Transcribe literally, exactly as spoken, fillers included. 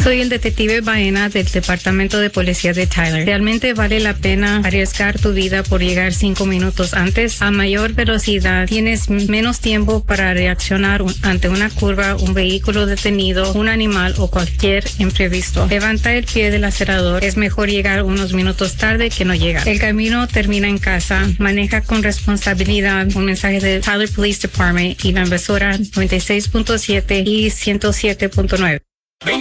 Soy el detective Baena del Departamento de Policía de Tyler. Realmente vale la pena arriesgar tu vida por llegar cinco minutos antes. A mayor velocidad tienes menos tiempo para reaccionar ante una curva, un vehículo detenido, un animal o cualquier imprevisto. Levanta el pie del acelerador. Es mejor llegar unos minutos tarde que no llegar. El camino termina en casa. Maneja con responsabilidad. Un mensaje de Tyler Police Department y la emisora noventa y seis punto siete y ciento siete punto nueve.